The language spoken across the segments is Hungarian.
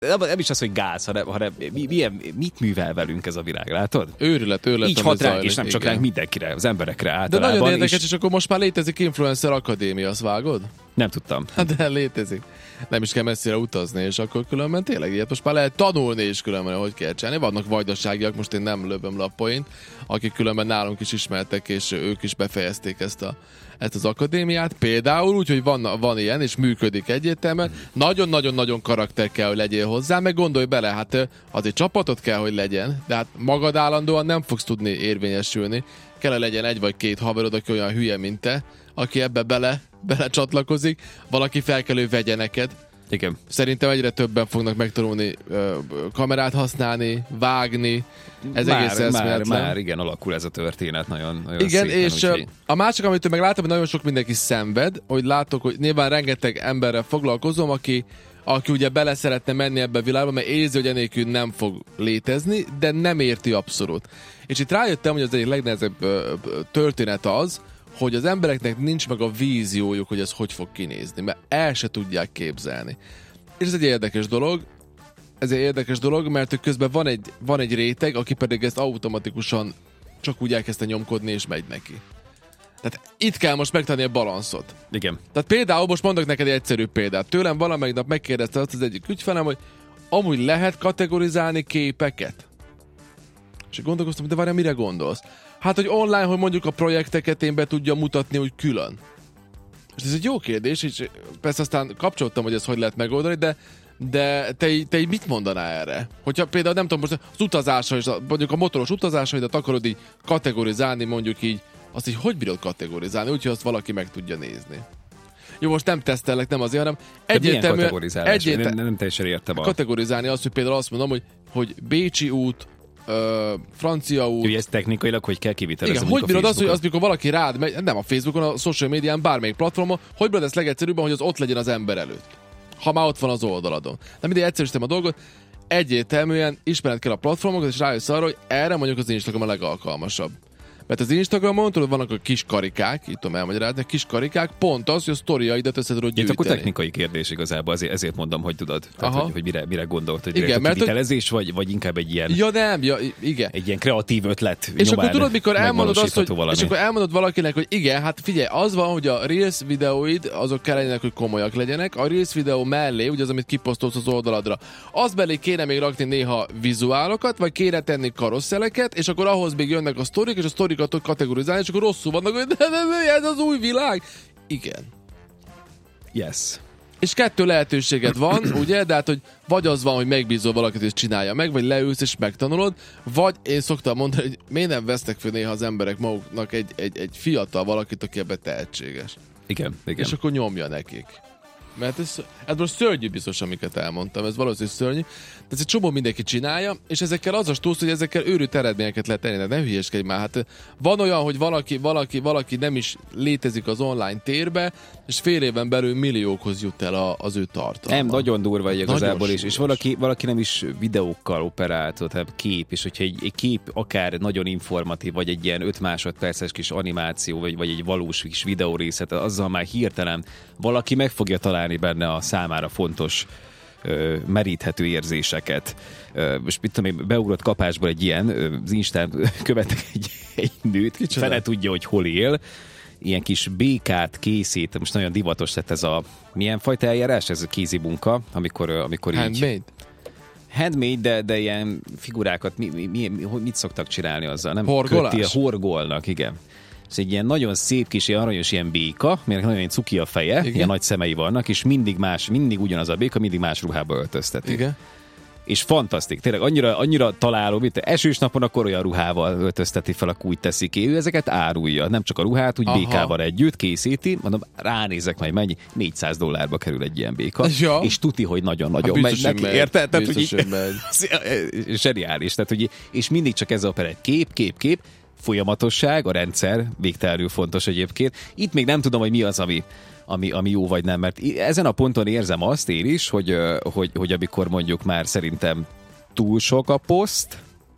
Nem is az, hogy gáz, hanem mit művel velünk ez a világ, látod? Őrület. Így hat ránk, és nem csak ránk, mindenkire, az emberekre általában. De nagyon érdekes, és akkor most már létezik Influencer Akadémia, azt vágod? Nem tudtam. De létezik. Nem is kell messzire utazni, és akkor különben tényleg ilyet most már lehet tanulni is különben, hogy kell csinálni. Vannak vajdaságiak, most én nem lövöm le a point, akik különben nálunk is ismertek, és ők is befejezték ezt az akadémiát. Például úgy, hogy van ilyen, és működik egyértelműen. Nagyon-nagyon-nagyon karakter kell, hogy legyél hozzá, meg gondolj bele, hát azért csapatot kell, hogy legyen, de hát magad állandóan nem fogsz tudni érvényesülni. Kell, hogy legyen egy vagy két haverod, aki olyan hülye, mint te, aki ebbe bele csatlakozik, valaki fel kell, hogy vegye neked. Igen. Szerintem egyre többen fognak megtanulni kamerát használni, vágni. Ez egész eszméletlen. Már igen, alakul ez a történet nagyon igen, szépen, és úgyhogy... a másik, amit meg látom, hogy nagyon sok mindenki szenved, hogy látok, hogy nyilván rengeteg emberrel foglalkozom, aki ugye bele szeretne menni ebbe a világba, mert érzi, hogy enélkül nem fog létezni, de nem érti abszolút. És itt rájöttem, hogy az egyik legnehezebb történet az, hogy az embereknek nincs meg a víziójuk, hogy ez hogy fog kinézni, mert el se tudják képzelni. És ez egy érdekes dolog, mert közben van egy réteg, aki pedig ezt automatikusan csak úgy elkezdte nyomkodni, és megy neki. Tehát itt kell most megtenni a balanszot. Igen. Tehát például most mondok neked egy egyszerű példát. Tőlem valamelyik nap megkérdezte azt az egyik ügyfelem, hogy amúgy lehet kategorizálni képeket? És gondolkoztam, de várjál, mire gondolsz? Hát, hogy online, hogy mondjuk a projekteket én be tudja mutatni, hogy külön. És ez egy jó kérdés, és persze aztán kapcsoltam, hogy ezt hogy lehet megoldani, de te így mit mondanál erre? Hogyha például nem tudom, most az utazásra, mondjuk a motoros utazásaidat akarod így kategorizálni, mondjuk így, azt így hogy bírod kategorizálni, úgyhogy azt valaki meg tudja nézni. Jó, most nem tesztelek, nem azért, hanem egyértelműen... Nem teljesen értem. Kategorizálni azt, hogy például azt mondom, hogy Bécsi út, francia út. Ugye ez technikailag, hogy kell kivitelezni. Igen, hogy bírod azt, hogy az, mikor valaki rád megy, nem a Facebookon, a social médián, bármelyik platformon, hogy bírod ezt legegyszerűbben, hogy az ott legyen az ember előtt. Ha már ott van az oldaladon. De mindig egyszerűsítem a dolgot, egyértelműen ismered kell a platformokat, és rájössz arra, hogy erre mondjuk az Instagram a legalkalmasabb. Mert az Instagramon, tudod, vannak a kis karikák, itt tudom elmagyarázni, kis karikák, pont az, hogy a sztoriaidat össze tudod gyűjteni. Itt akkor technikai kérdés igazából, ezért mondom, hogy tudod, tehát, hogy mire gondolt, hogy igen, mert kivitelezés, vagy inkább egy ilyen, igen. Egy ilyen kreatív ötlet. És akkor tudod, mikor elmondod azt, hogy, és akkor elmondod valakinek, hogy igen, hát figyelj, az van, hogy a Reels videóid, azok kellenek, hogy komolyak legyenek, a Reels videó mellé, ugye az, amit kiposztolsz az oldaladra, az belé kéne még rakni néha vizuálokat, vagy kéne tenni karoszeleket, és akkor ahhoz még jönnek a sztorik, és a sztorikat kategorizálni, és akkor rosszul vannak, hogy ez az új világ. Igen. Yes. És kettő lehetőséged van, ugye, de hát, hogy vagy az van, hogy megbízol valakit, és csinálja meg, vagy leülsz, és megtanulod, vagy én szoktam mondani, hogy miért nem vesznek fel néha az emberek maguknak egy fiatal valakit, aki ebben tehetséges. Igen. És akkor nyomja nekik. Mert ez most szörnyű biztos, amiket elmondtam, ez valószínűleg szörnyű. De ez egy csomó mindenki csinálja, és ezekkel az a stósz, hogy ezekkel őrült eredményeket lehet tenni, de nem hülyeskedj már. Hát van olyan, hogy valaki nem is létezik az online térbe, és fél éven belül milliókhoz jut el az ő tartalma. Nem, nagyon durva igazából is. És valaki nem is videókkal operált, hanem kép, és hogyha egy kép akár nagyon informatív, vagy egy ilyen 5 másodperces kis animáció, vagy egy valós kis videórészet, azzal már hirtelen valaki meg fogja találni benne a számára fontos meríthető érzéseket. Most mit tudom én, beugrott kapásból egy ilyen, az Instán követek egy nőt, fele tudja, hogy hol él, ilyen kis békát készít, most nagyon divatos lett ez a, milyen fajta eljárás? Ez a kézi munka, amikor handmade? Így... Handmade, de ilyen figurákat mit szoktak csinálni azzal? Nem horgolás? Horgolnak, igen. Ez egy ilyen nagyon szép kis, ilyen aranyos ilyen béka, mert nagyon cuki a feje, igen. Ilyen nagy szemei vannak, és mindig ugyanaz a béka, mindig más ruhába öltözteti. Igen. És fantasztik, tényleg annyira találó, mint esős napon akkor olyan ruhával öltözteti fel, akkor úgy teszi ki. Ő ezeket árulja, nem csak a ruhát, úgy békával együtt készíti, mondom, ránézek majd mennyi, $400 kerül egy ilyen béka, ja. És tuti, hogy nagyon-nagyon megy neki, érted? Tehát, hogy megy. zseniális, tehát, hogy és mindig csak ez a kép, folyamatosság, a rendszer végtelenül fontos egyébként. Itt még nem tudom, hogy mi az, ami jó vagy nem, mert ezen a ponton érzem azt én is, hogy amikor mondjuk már szerintem túl sok a poszt,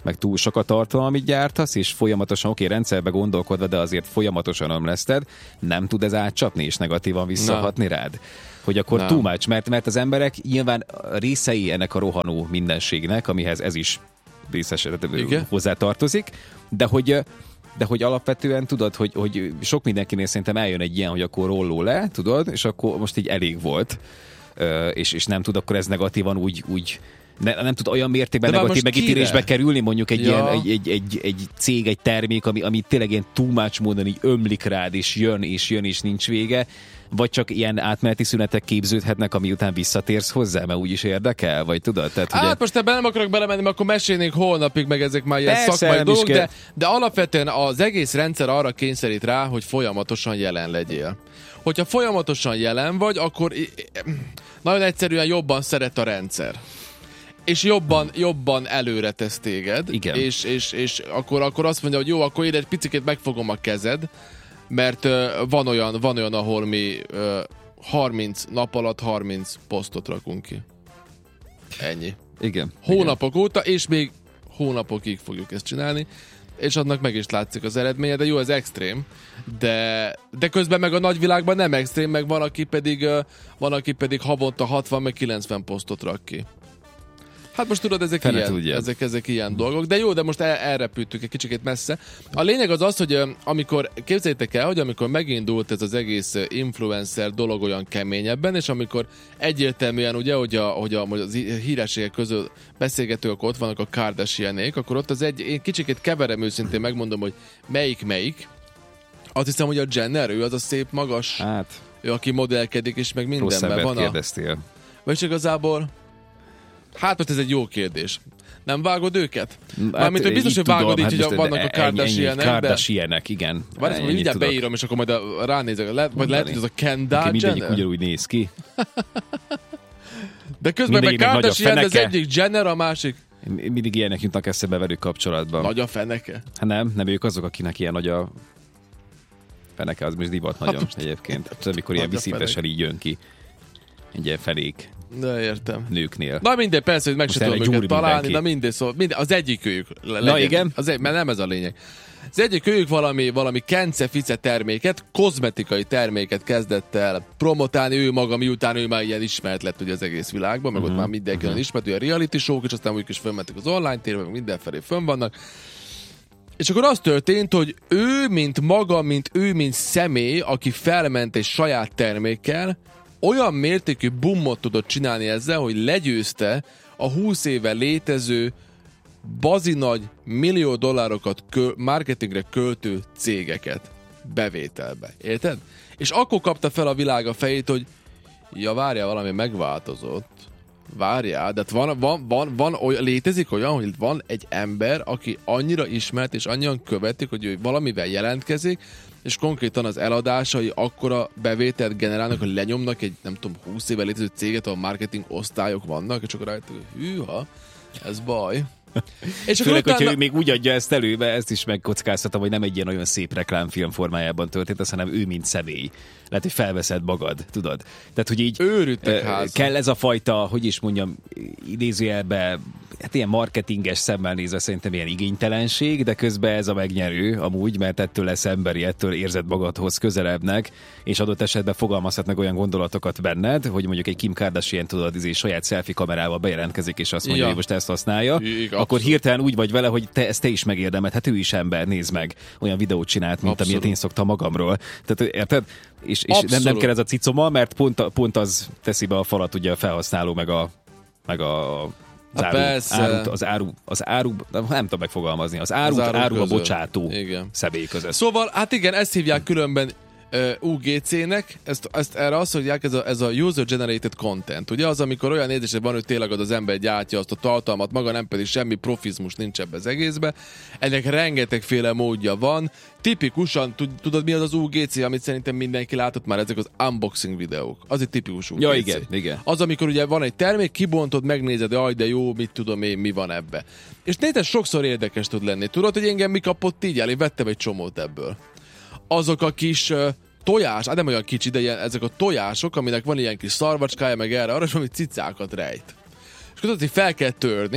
meg túl sok a tartalom, amit gyártasz, és folyamatosan, oké, rendszerbe gondolkodva, de azért folyamatosan ömleszted, nem tud ez átcsapni és negatívan visszahatni rád? Hogy akkor too much, mert az emberek nyilván részei ennek a rohanó mindenségnek, amihez ez is részesen hozzátartozik, de hogy alapvetően tudod, hogy sok mindenkinél szerintem eljön egy ilyen, hogy akkor rolló le, tudod, és akkor most így elég volt, és nem tud akkor ez negatívan úgy nem tud olyan mértékben negatív megítélésbe kerülni, mondjuk egy ilyen egy cég, egy termék, ami tényleg ilyen too much módon így ömlik rád, és jön, és nincs vége, vagy csak ilyen átmeneti szünetek képződhetnek, ami után visszatérsz hozzá, mert úgyis érdekel, vagy tudod? Tehát, hát most ebben nem akarok belemenni, mert akkor mesélnénk holnapig, meg ezek már ilyen szakmai dolgok, de alapvetően az egész rendszer arra kényszerít rá, hogy folyamatosan jelen legyél. Hogyha folyamatosan jelen vagy, akkor nagyon egyszerűen jobban szeret a rendszer. És jobban előre tesz téged. Igen. És akkor azt mondja, hogy jó, akkor én egy picit megfogom a kezed, mert van olyan, ahol mi 30 nap alatt 30 posztot rakunk ki. Ennyi. Igen. Hónapok óta, és még hónapokig fogjuk ezt csinálni, és annak meg is látszik az eredménye, de jó, ez extrém, de közben meg a nagyvilágban nem extrém, meg van, aki pedig havonta 60 meg 90 posztot rak ki. Hát most tudod, ezek ilyen dolgok, de jó, de most elrepültük egy kicsit messze. A lényeg az, hogy amikor, képzeljétek el, hogy amikor megindult ez az egész influencer dolog olyan keményebben, és amikor egyértelműen ugye, hogy az hírességek közül beszélgetők ott vannak a Kardashianék, akkor ott én kicsit keverem őszintén, megmondom, hogy melyik. Azt hiszem, hogy a Jenner, ő az a szép magas, ő, aki modellkedik, és meg mindenben van. Kérdeztél. Vagy igazából... Hát most ez egy jó kérdés. Nem vágod őket? Mármint, hogy biztos, hogy vágod így, hogy vannak a Kardashianek. Kardashianek, igen. Várj, hogy mindjárt beírom, és akkor majd ránézek. Vagy lehet, hogy ez a Kendall Jenner? Mindegyik ugyanúgy néz ki. De közben meg Kardashian, az egyik Jenner, a másik... Mindig ilyenek jutnak eszembe velük kapcsolatban. Nagy a feneke? Hát nem ők azok, akinek ilyen nagy a feneke, az most divat nagyon egyébként. Tudod, amikor ilyen viszintesen így jön ki. Egy ilyen fenék. De értem. Nőknél. Na mindegy, persze, hogy meg se tudom őket találni, de mindegy, szóval az egyikőjük legyen. Na igen. Mert nem ez a lényeg. Az egyikőjük valami kence-fice terméket, kozmetikai terméket kezdett el promotálni ő maga, miután ő már ilyen ismert lett ugye az egész világban, meg ott már mindenki ismert, ugye a reality show-k, és aztán úgy is fölmentek az online térbe, meg mindenfelé fönn vannak. És akkor az történt, hogy ő, mint személy, aki felment egy saját termékkel, olyan mértékű boomot tudott csinálni ezzel, hogy legyőzte a 20 éve létező bazinagy millió dollárokat marketingre költő cégeket bevételbe. Érted? És akkor kapta fel a világ a fejét, hogy ja, várjál, valami megváltozott. Várjál, de van olyan, létezik olyan, hogy van egy ember, aki annyira ismert és annyian követik, hogy ő valamivel jelentkezik, és konkrétan az eladásai akkora bevételt generálnak, hogy lenyomnak egy, nem tudom, 20 éve létező céget, ahol marketing osztályok vannak, és akkor rájöttek, hogy hűha, ez baj. És főleg, hogyha ő még úgy adja ezt előbe, ezt is megkockáztatom, hogy nem egy ilyen olyan szép reklámfilm formájában történt, hanem ő mint személy. Lehet, hogy felveszed magad, tudod? Tehát, hogy így kell ez a fajta, hogy is mondjam, idézőjelbe, hát ilyen marketinges szemmel nézve szerintem ilyen igénytelenség, de közben ez a megnyerő amúgy, mert ettől lesz emberi, ettől érzed magadhoz közelebbnek, és adott esetben fogalmazhatnak olyan gondolatokat benned, hogy mondjuk egy Kim Kardashian, tudod, saját selfie kamerával bejelentkezik, és azt mondja, hogy most ezt használja, akkor hirtelen úgy vagy vele, hogy te is megérdemed, hát ő is ember, nézd meg, olyan videót csinált, mint amilyet én szoktam magamról. Tehát érted? És nem kell ez a cicoma, mert pont az teszi be a falat ugye a felhasználó az áru, nem tudom megfogalmazni, az áru a bocsátó személy között. Szóval, hát igen, ezt hívják különben UGC-nek, ezt erre azt mondják, ez a User Generated Content. Ugye az, amikor olyan érzése van, hogy tényleg az ember gyártja azt a tartalmat, maga nem pedig semmi profizmus nincs ebbe az egészbe. Ennek rengetegféle módja van. Tipikusan, tudod mi az UGC, amit szerintem mindenki látott már, ezek az unboxing videók. Az egy tipikus UGC. Ja, igen. Az, amikor ugye van egy termék, kibontod, megnézed, jaj, de jó, mit tudom én, mi van ebbe. És nézd, sokszor érdekes tud lenni. Tudod, hogy engem mi kapott így el? Én vettem egy csomót ebből. Azok a kis tojás, hát nem olyan kicsi, de ezek a tojások, aminek van ilyen kis szarvacskája, meg erre, arra, és valami cicákat rejt. És tudod, hogy fel kell törni,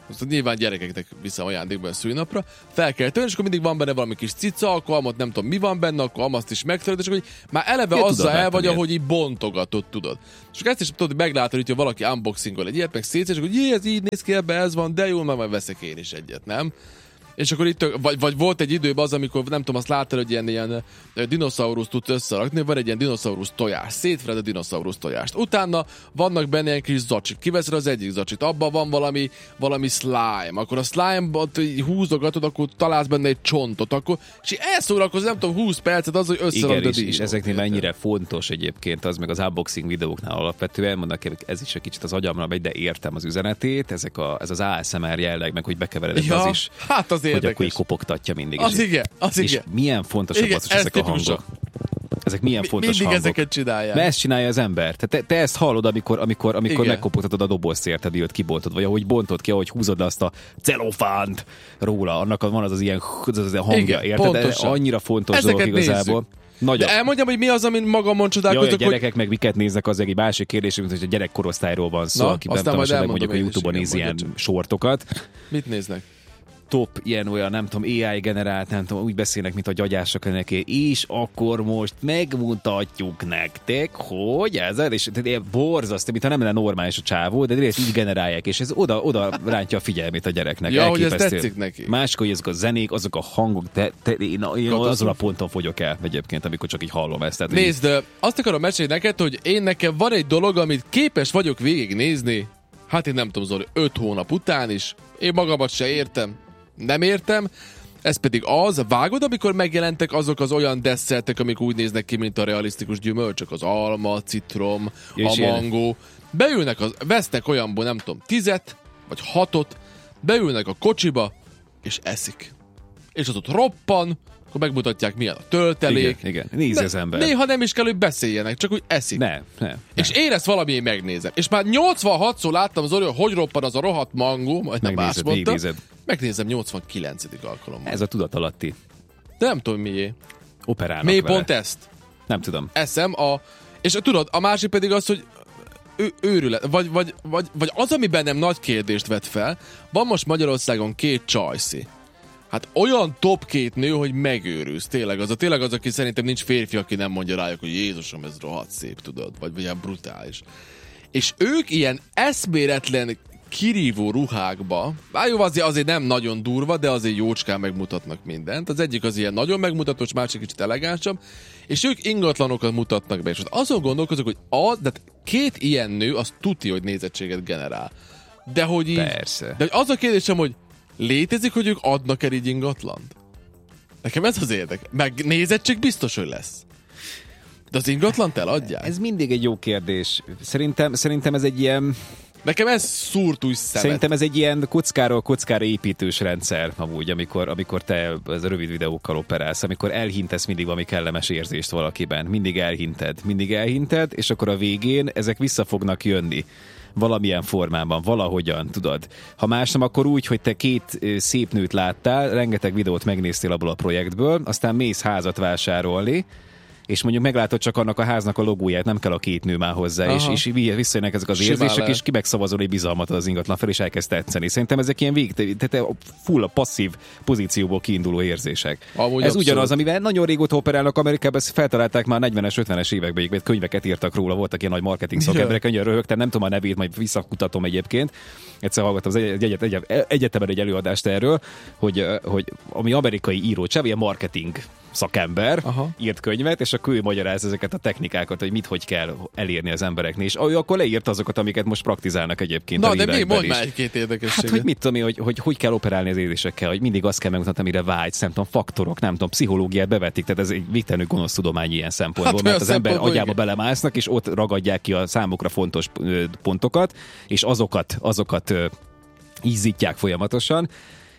azt nyilván gyerekeknek viszem ajándékban a szülinapra, fel kell törni, és akkor mindig van benne valami kis cica, akkor amott nem tudom mi van benne, akkor amazt is megtöröd, és akkor már eleve Ja, azzal tudod, el vagy, láttam ahogy így bontogatod, tudod. És akkor ezt is tudod, meglátod, hogy valaki unboxingol egy ilyet, meg szétszés, és akkor jé, ez így néz ki, ebbe ez van, de jó, majd veszek én is egyet, nem? És akkor itt, vagy volt egy időben az, amikor nem tudom, azt láttad, hogy ilyen dinoszaurusz tudsz összerakni, van egy ilyen dinoszaurusz tojás, szétfred a dinoszaurusz tojást. Utána vannak benne ilyen kis zacsik, kiveszed az egyik zacsit, abban van valami slime, akkor a slime-ot húzogatod, akkor találsz benne egy csontot, akkor, és elszórakozz, nem tudom, 20 percet az, hogy összerakd a és ezeknél mennyire fontos egyébként, az meg az unboxing videóknál alapvetően, mondok, ez is egy kicsit az agyamra megy, de értem az üzenetét, ez az ASMR jelleg, meg hogy bekevered az is. Hát az hogy akkor így kopogtatja mindig. Az igen. És milyen fontosak ezek a hangok. Ezek milyen fontos mindig hangok. Ezeket csinálják. Mert ezt csinálja az ember. Te ezt hallod, amikor megkopogtatod a dobozt, érted, hogy kiboltod, vagy ahogy bontod ki, ahogy húzod azt a celofánt róla, annak van az ilyen hangja, igen, érted? Pontosan. Annyira fontos ezeket dolog igazából. Nagyon. De elmondjam, hogy mi az, amin magamon csodálkozok, a gyerekek meg miket néznek, az egy másik kérdés, mint hogy a gyerekkorosztályról van szó, aki nem tudom, esetleg mondjuk a YouTube-on néz ilyen sortokat. Mit néznek? Top, ilyen olyan, nem tudom, AI generált, nem tudom, úgy beszélnek, mint a gyagyások ennek, és akkor most megmutatjuk nektek, hogy ez, és borzasztó, mintha nem lenne normális a csávó, de ezt így generálják, és ez oda rántja a figyelmét a gyereknek. Ja, hogy ez tetszik neki. Máskor, hogy ezek a zenék, azok a hangok, én azon a ponton fogyok el egyébként, amikor csak így hallom ezt. Tehát nézd, azt akarom mesélni neked, hogy én nekem van egy dolog, amit képes vagyok végignézni, hát én nem tudom, Zoli, 5 hónap után is, én magamat se értem. Nem értem, ez pedig az, vágod, amikor megjelentek azok az olyan desszertek, amik úgy néznek ki, mint a realisztikus gyümölcsök, az alma, a citrom, a mangó. Beülnek, vesznek olyanból, nem tudom, 10 vagy 6, beülnek a kocsiba, és eszik. És az ott roppan, akkor megmutatják, milyen a töltelék. Igen. Nézi az ember. Néha nem is kell, hogy beszéljenek, csak úgy eszik. Nem. És én ezt valamiért megnézem. És már 86-szor láttam Zoli, hogy roppan az a rohadt mangó, majd nem más mondta. Megnézem 89. alkalommal. Ez a tudatalatti. De nem tudom mié. Operálnak miért vele. pont ezt? Nem tudom. Eszem és tudod, a másik pedig az, hogy őrület, vagy az, ami bennem nagy kérdést vet fel, van most Magyarországon 2 csajszi. Hát olyan top 2 nő, hogy megőrülsz. Tényleg az, aki szerintem nincs férfi, aki nem mondja rájuk, hogy Jézusom, ez rohadt szép, tudod, vagy ilyen brutális. És ők ilyen eszméletlen kirívó ruhákba, jó, azért nem nagyon durva, de azért jócskán megmutatnak mindent. Az egyik az ilyen nagyon megmutatós, másik kicsit elegánsabb, és ők ingatlanokat mutatnak be. És azon gondolkozok, hogy de 2 ilyen nő, az tuti, hogy nézettséget generál. De hogy így... Persze. De hogy az a kérdésem, hogy létezik, hogy ők adnak el így ingatlant? Nekem ez az érdek. Meg nézettség biztos, hogy lesz. De az ingatlant eladják? Ez mindig egy jó kérdés. Szerintem ez egy ilyen... Nekem ez szúrt úgy szemet. Szerintem ez egy ilyen kockára építős rendszer amúgy, amikor te az rövid videókkal operálsz, amikor elhintesz mindig valami kellemes érzést valakiben. Mindig elhinted, és akkor a végén ezek vissza fognak jönni. Valamilyen formában, valahogyan, tudod. Ha más nem, akkor úgy, hogy te 2 szép nőt láttál, rengeteg videót megnéztél abból a projektből, aztán mész házat vásárolni, és mondjuk meglátod csak annak a háznak a logóját, nem kell a 2 nő már hozzá, és visszajönnek ezek az érzések, és ki megszavazol egy bizalmat az ingatlan fel, és elkezd tetszeni. Szerintem ezek ilyen full a passzív pozícióból kiinduló érzések. Amúgy ez abszolút. Ugyanaz, amivel nagyon régóta operálnak Amerikában, ezt feltalálták már 40-es, 50-es években, könyveket írtak róla, voltak ilyen nagy marketing szakemberek, annyira röhögtem, nem tudom a nevét, majd visszakutatom egyébként. Egyszer hallgattam az egyetemen egy előadást erről, hogy ami amerikai író, ilyen marketing szakember írt könyvet, és akkor ő magyaráz ezeket a technikákat, hogy hogy kell elérni az embereknél, és ő akkor leírt azokat, amiket most praktizálnak egyébként. Na, de még mondj már 1-2 érdekességet. Hát, hogy mit tudom én, hogy kell operálni az érzésekkel, hogy mindig azt kell megmutatni, amire vágysz, nem tudom, faktorok, nem tudom, pszichológiát bevetik, tehát ez egy végtelenül gonosz tudomány ilyen szempontból, mert az ember agyába belemásznak, és ott ragadják ki a számukra fontos pontokat, és azokat ízítják folyamatosan,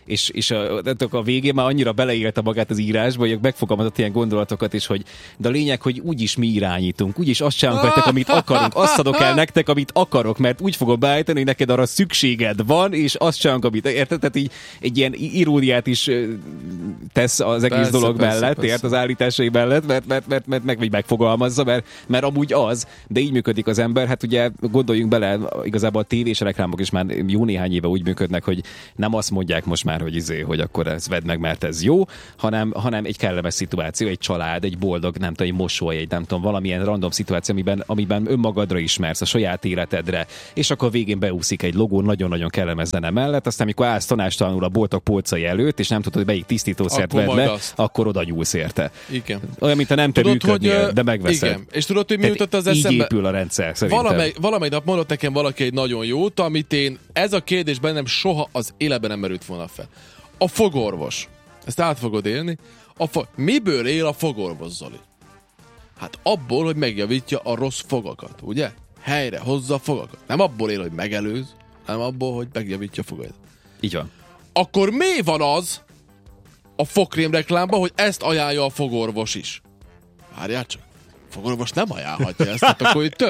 és a végén már annyira beleélte magát az írásba, hogy megfogalmazott ilyen gondolatokat is, hogy de a lényeg, hogy úgyis mi irányítunk, úgyis azt csinálunk nektek, amit akarunk, azt adok el nektek, amit akarok, mert úgy fogom beállítani, hogy neked arra szükséged van, és azt csinálunk, amit érted? Tehát így egy ilyen iróniát is tesz az egész dolog mellett, ért az állításai mellett, mert megfogalmazza, mert amúgy az, de így működik az ember. Hát ugye gondoljunk bele, igazából a tévés reklámok is már jó néhány éve úgy működnek, hogy nem azt mondják most már, hogy akkor ezt vedd meg, mert ez jó, hanem egy kellemes szituáció, egy család, egy boldog, nem tudom, egy mosoly, egy nem tudom, valamilyen random szituáció, amiben önmagadra ismersz, a saját életedre, és akkor végén beúszik egy logó nagyon-nagyon kellemes zene mellett, aztán amikor állsz tanástalanul a boltok polcai előtt, és nem tudod, hogy melyik tisztítószert vedd le, akkor oda nyúlsz érte. Igen. Olyan, mint a nem te működnél, de megveszed. Igen. És tudod, hogy mi jutott az eszembe? Így épül a rendszer, szerintem. Valamely nap mondott nekem valaki egy nagyon jót, amit én, ez a kérdés bennem soha az életben nem merült volna fel. A fogorvos. Ezt át fogod élni. Miből él a fogorvos, Zoli? Hát abból, hogy megjavítja a rossz fogakat, ugye? Helyre hozza a fogakat. Nem abból él, hogy megelőz, hanem abból, hogy megjavítja a fogaidat. Így van. Akkor mi van az a fogkrém reklámban, hogy ezt ajánlja a fogorvos is? Várjál csak. A fogorvos nem ajánlhatja ezt, hát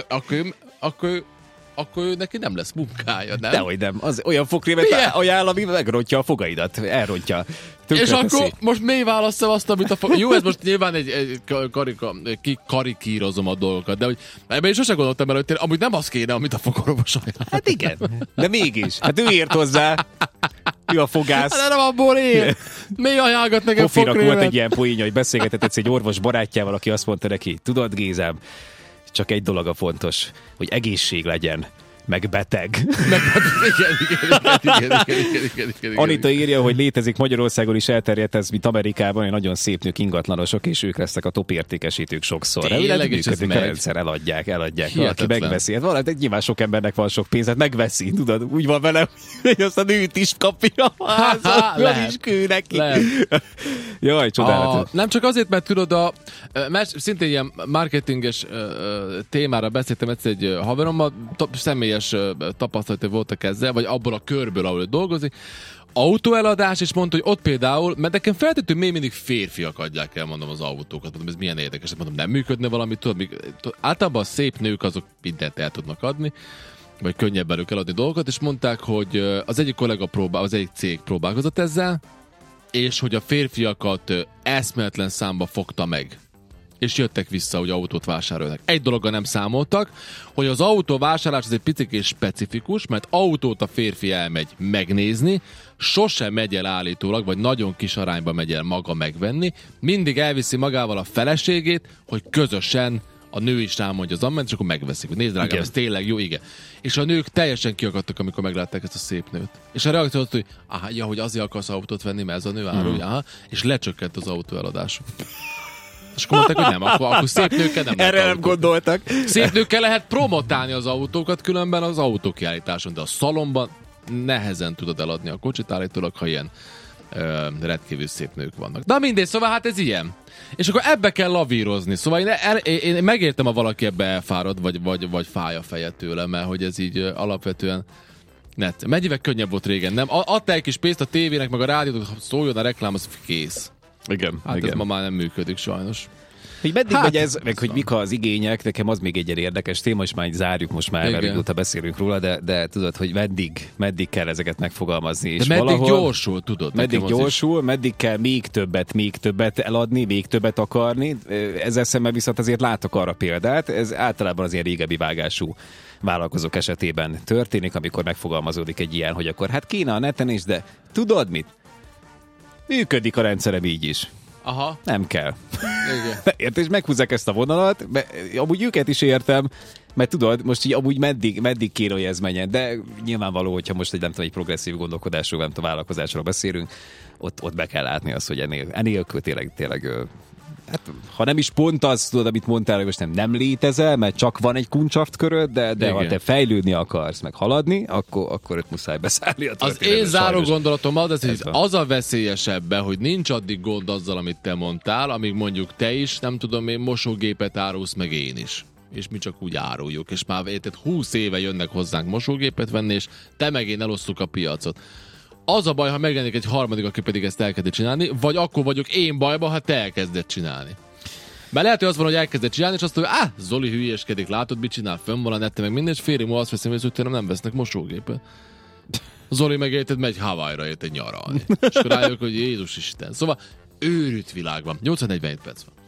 akkor ő neki nem lesz munkája, nem? Dehogy nem. Az olyan fogkrémet ajánl, ami megrontja a fogaidat. Elrontja. És akkor most miért válasszam azt, amit a Jó, ez most nyilván karikírozom a dolgokat, de hogy ebben is sosem gondoltam el, hogy amúgy nem az kéne, amit a fogorvos ajánl. Hát igen, de mégis. Hát ő ért hozzá. Ő a fogász. Hát nem abból él. Mi ajánlgat nekem fogkrémet? Kofinak volt egy ilyen poénja, hogy beszélgetett egy orvos barátjával, aki azt mondta neki, tudod, Gézám, csak egy dolog a fontos, hogy egészség legyen, meg beteg. Igen. Anita írja, hogy létezik Magyarországon is elterjedt ez, mint Amerikában, hogy nagyon szép nők ingatlanosok, és ők lesznek a top értékesítők sokszor. Tényleg, működik a rendszer, eladják. Valaki megveszi. Hát valami, nyilván sok embernek van sok pénz, hát megveszi, tudod, úgy van vele, hogy azt a nőt is kapja a házat, is kő neki. Jaj, csodálatos. Nem csak azért, mert tudod, mert szintén ilyen marketinges témára beszéltem egyszer egy haverommal, személyes tapasztalatai voltak ezzel, vagy abból a körből, ahol dolgozik. Autóeladás, és mondta, hogy ott például, mert nekem feltétlenül még mindig férfiak adják el, mondom, az autókat. Mondom, ez milyen érdekes. Mondom, nem működne valami, tudod, általában a szép nők azok mindent el tudnak adni, vagy könnyebb belőlük eladni dolgokat, és mondták, hogy az egyik kollega az egyik cég próbálkozott ezzel, és hogy a férfiakat eszméletlen számba fogta meg. És jöttek vissza, hogy autót vásárolnak. Egy dologgal nem számoltak, hogy az autó vásárlás az egy picit specifikus, mert autót a férfi elmegy megnézni, sosem megy el állítólag, vagy nagyon kis arányban megy el maga megvenni, mindig elviszi magával a feleségét, hogy közösen a nő is rámondja az amment, és akkor megveszik. Nézd, drágám, ez tényleg jó, igen. És a nők teljesen kiakadtak, amikor meglátták ezt a szép nőt. És a reakció az, hogy hogy azért akarsz autót venni, mert ez a nő árulja, és lecsökkent az autó eladása. És akkor mondták, hogy nem, akkor szép nőkkel nem lehet. Erre nem gondoltak. Szép nőkkel lehet promotálni az autókat, különben az autókiállításon, de a szalomban nehezen tudod eladni a kocsit állítólag, ha ilyen rendkívül szép nők vannak. Na mindegy, szóval hát ez ilyen. És akkor ebbe kell lavírozni. Szóval én megértem, ha valaki ebbe elfárad, vagy fáj a feje tőle, mert hogy ez így alapvetően mennyivel könnyebb volt régen, nem? Adta egy kis pénzt a tévének, meg a rádiót, ha szóljon a reklám, az kész. Igen. Hát igen. Ez ma már nem működik sajnos. Hogy meddig megy ez, meg hogy mik az igények, nekem az még egy érdekes téma, és már így zárjuk most már, mert régóta beszélünk róla, de tudod, hogy meddig kell ezeket megfogalmazni. De és meddig valahol, gyorsul, tudod? Meddig kell még többet eladni, még többet akarni. Ezzel szemben viszont azért látok arra példát, ez általában az ilyen régebbi vágású vállalkozók esetében történik, amikor megfogalmazódik egy ilyen, hogy akkor hát kéne a neten is, de tudod mit? Működik a rendszerem így is. Aha. Nem kell. Igen. Érted, és meghúzzák ezt a vonalat, amúgy őket is értem, mert tudod, most így amúgy meddig kéne, hogy ez menjen, de nyilvánvaló, hogyha most egy progresszív gondolkodásról, nem tudom, vállalkozásról beszélünk, ott be kell látni azt, hogy enélkül tényleg hát, ha nem is pont az, tudod, amit mondtál, hogy most nem létezel, mert csak van egy kuncshaft köröd, de ha te fejlődni akarsz, meg haladni, akkor itt muszáj beszállni a történetbe. Az én záró gondolatom az a veszélyesebben, hogy nincs addig gond azzal, amit te mondtál, amíg mondjuk te is, nem tudom én, mosógépet árulsz, meg én is. És mi csak úgy áruljuk, és már 20 éve jönnek hozzánk mosógépet venni, és te meg én elosztuk a piacot. Az a baj, ha megjelenik egy harmadik, aki pedig ezt elkezdi csinálni, vagy akkor vagyok én bajban, ha te elkezded csinálni. Mert lehet, hogy az van, hogy elkezded csinálni, és azt mondja, Zoli hülyeskedik, látod, mit csinál, fönn van a nette, meg minden, és fél év múlva azt veszem, hogy tőlem nem vesznek mosógépet. Zoli meg érted, megy Hawaii-ra érted nyaralni. És akkor rájövök, hogy Jézus Isten. Szóval őrült világ van. 8:47 perc van.